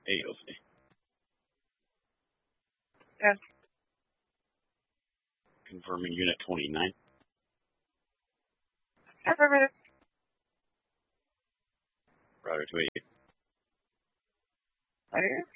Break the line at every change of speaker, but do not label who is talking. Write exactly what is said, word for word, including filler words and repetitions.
A O C.
Yes.
Confirming Unit twenty-nine.
Affirmative.
Router to eight.
Later.